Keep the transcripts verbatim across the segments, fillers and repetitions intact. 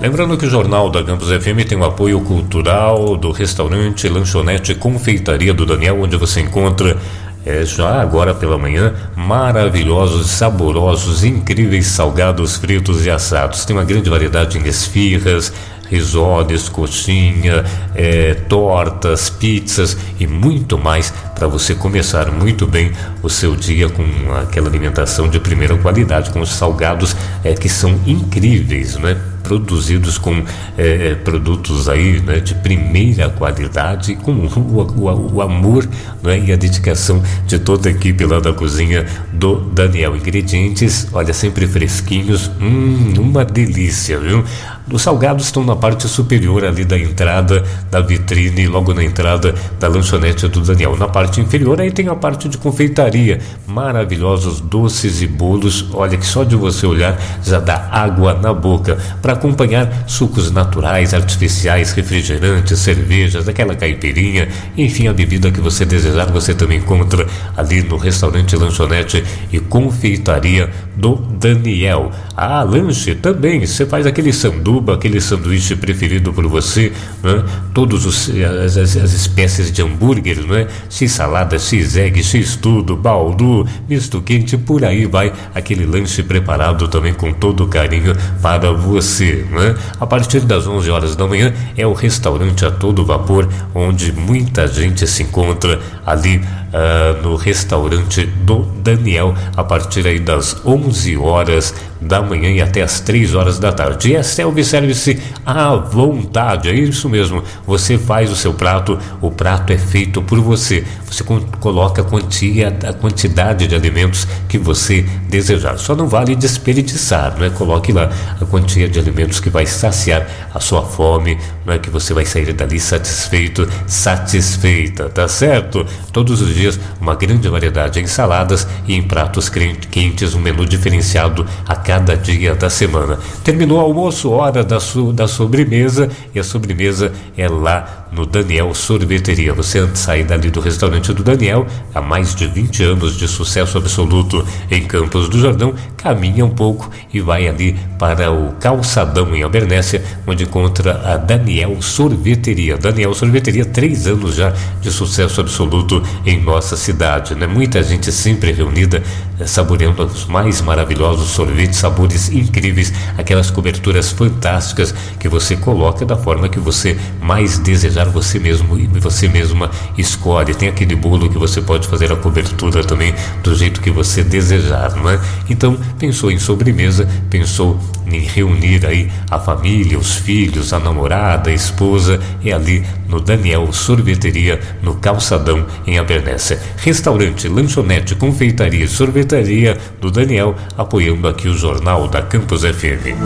Lembrando que o Jornal da Campus F M tem o apoio cultural do restaurante Lanchonete Confeitaria do Daniel, onde você encontra É, já agora pela manhã, maravilhosos, saborosos, incríveis salgados, fritos e assados. Tem uma grande variedade em esfirras, risoles, coxinha, é, tortas, pizzas e muito mais para você começar muito bem o seu dia com aquela alimentação de primeira qualidade, com os salgados é, que são incríveis, né? Produzidos com é, produtos aí, né, de primeira qualidade, com o, o, o amor, né, e a dedicação de toda a equipe lá da cozinha do Daniel. Ingredientes, olha, sempre fresquinhos, hum, uma delícia, viu? Os salgados estão na parte superior ali da entrada da vitrine, logo na entrada da lanchonete do Daniel. Na parte inferior aí tem a parte de confeitaria, maravilhosos doces e bolos, olha que só de você olhar já dá água na boca. Para acompanhar sucos naturais, artificiais, refrigerantes, cervejas, aquela caipirinha, enfim, a bebida que você desejar, você também encontra ali no restaurante Lanchonete e Confeitaria do Daniel. Ah, lanche também, você faz aquele sanduba, aquele sanduíche preferido por você, né? Todos os as, as, as espécies de hambúrguer, né? X salada, X egg, X tudo, baldu, misto quente, por aí vai aquele lanche preparado também com todo carinho para você, né? A partir das onze horas da manhã é o restaurante a todo vapor, onde muita gente se encontra ali uh, no restaurante do Daniel, a partir aí das onze horas da manhã e até as três horas da tarde. E é self-service à vontade, é isso mesmo. Você faz o seu prato, o prato é feito por você. Você con- coloca a quantia, a quantidade de alimentos que você desejar. Só não vale desperdiçar, né? Coloque lá a quantia de alimentos que vai saciar a sua fome, não é que você vai sair dali satisfeito, satisfeita, tá certo? Todos os dias uma grande variedade em saladas e em pratos quentes, um menu diferenciado a cada dia da semana. Terminou o almoço, hora da, so, da sobremesa, e a sobremesa é lá no Daniel Sorveteria. Você antes de sair dali do restaurante do Daniel, há mais de vinte anos de sucesso absoluto em Campos do Jordão, caminha um pouco e vai ali para o Calçadão em Albernécia, onde encontra a Daniel Sorveteria. Daniel Sorveteria, três anos já de sucesso absoluto em nossa cidade, né? Muita gente sempre reunida, saboreando os mais maravilhosos sorvetes, sabores incríveis, aquelas coberturas fantásticas que você coloca da forma que você mais desejar, você mesmo e você mesma escolhe. Tem aquele bolo que você pode fazer a cobertura também do jeito que você desejar, não é? Então, pensou em sobremesa, pensou em reunir aí a família, os filhos, a namorada, a esposa, é ali no Daniel Sorveteria, no Calçadão em Abernéssia. Restaurante, lanchonete, confeitaria, sorvetaria do Daniel, apoiando aqui o Jornal da Campus F M.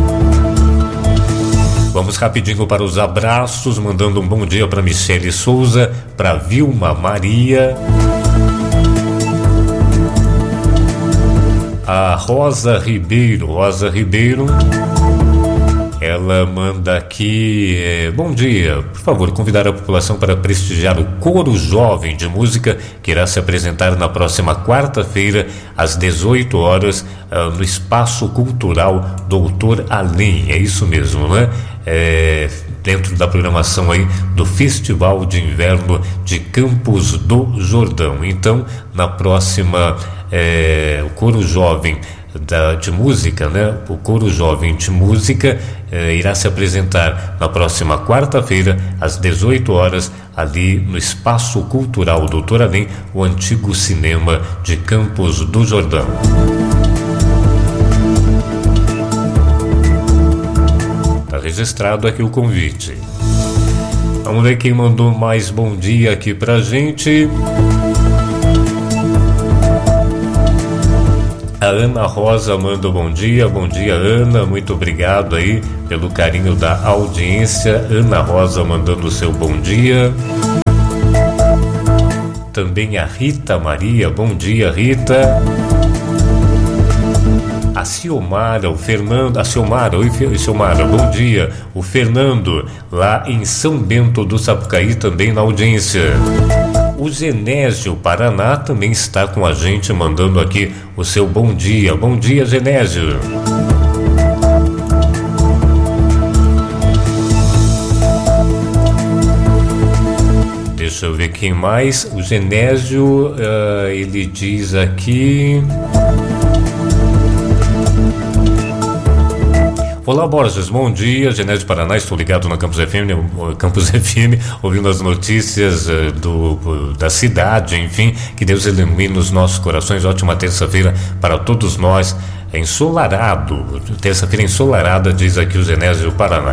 Vamos rapidinho para os abraços, mandando um bom dia para Michele Souza, para Vilma Maria, a Rosa Ribeiro, Rosa Ribeiro, ela manda aqui, é, bom dia, por favor, convidar a população para prestigiar o Coro Jovem de Música, que irá se apresentar na próxima quarta-feira, às dezoito horas, uh, no Espaço Cultural Doutor Além, é isso mesmo, né? É, dentro da programação aí do Festival de Inverno de Campos do Jordão. Então, na próxima, é, o Coro Jovem Da, de música, né? O Coro Jovem de Música eh, irá se apresentar na próxima quarta-feira, às dezoito horas, ali no Espaço Cultural Doutor Além, o antigo cinema de Campos do Jordão. Está registrado aqui o convite. Vamos ver quem mandou mais bom dia aqui pra gente. A Ana Rosa manda um bom dia, bom dia Ana, muito obrigado aí pelo carinho da audiência. Ana Rosa mandando o seu bom dia. Também a Rita Maria, bom dia Rita. A Ciomara, o Fernando, a Ciomara, oi Ciomara, bom dia. O Fernando, lá em São Bento do Sapucaí, também na audiência. O Genésio Paraná também está com a gente, mandando aqui o seu bom dia. Bom dia, Genésio. ver quem mais. O Genésio, uh, ele diz aqui... Olá, Borges, bom dia. Genésio Paraná, estou ligado na Campus F M, Campus F M, ouvindo as notícias uh, do, da cidade, enfim, que Deus ilumine os nossos corações. Ótima terça-feira para todos nós. Ensolarado, terça-feira ensolarada, diz aqui o Genésio Paraná.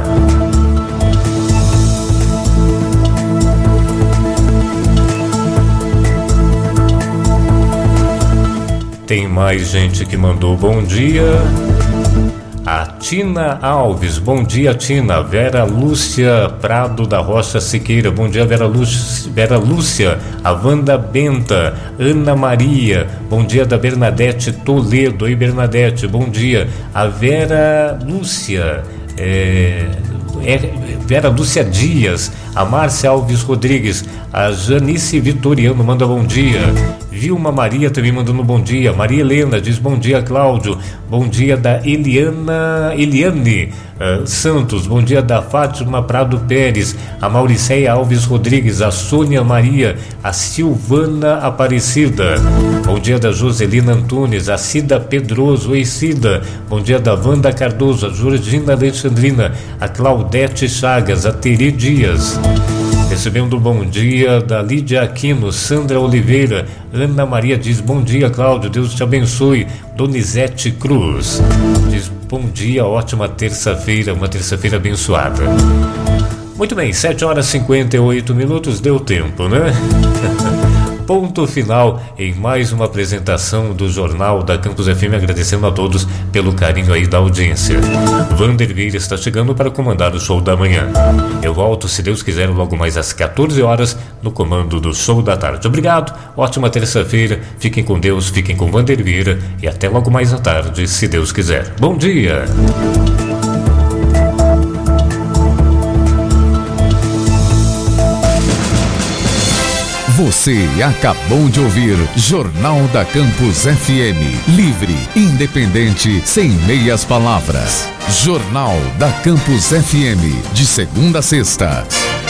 Tem mais gente que mandou bom dia. A Tina Alves, bom dia, Tina. Vera Lúcia Prado da Rocha Siqueira, bom dia, Vera Lúcia, Vera Lúcia. A Wanda Benta, Ana Maria, bom dia, da Bernadette Toledo. Oi, Bernadette, bom dia. A Vera Lúcia, é, é, Vera Lúcia Dias, a Márcia Alves Rodrigues, a Janice Vitoriano manda bom dia. Vilma Maria também mandando bom dia. Maria Helena diz bom dia, Cláudio. Bom dia da Eliana Eliane uh, Santos. Bom dia da Fátima Prado Pérez. A Mauriceia Alves Rodrigues. A Sônia Maria. A Silvana Aparecida. Bom dia da Joselina Antunes. A Cida Pedroso. Oi, Cida. Bom dia da Wanda Cardoso. A Georgina Alexandrina. A Claudete Chagas. A Tere Dias. Recebendo um bom dia da Lídia Aquino, Sandra Oliveira, Ana Maria diz bom dia, Cláudio, Deus te abençoe. Donizete Cruz diz bom dia, ótima terça-feira, uma terça-feira abençoada. Muito bem, sete horas e cinquenta e oito minutos, deu tempo, né? Ponto final em mais uma apresentação do Jornal da Campus F M, agradecendo a todos pelo carinho aí da audiência. Vander Vieira está chegando para comandar o show da manhã. Eu volto, se Deus quiser, logo mais às quatorze horas, no comando do show da tarde. Obrigado, ótima terça-feira, fiquem com Deus, fiquem com Vander Vieira e até logo mais à tarde, se Deus quiser. Bom dia! Você acabou de ouvir Jornal da Campus F M. Livre, independente, sem meias palavras. Jornal da Campus F M. De segunda a sexta,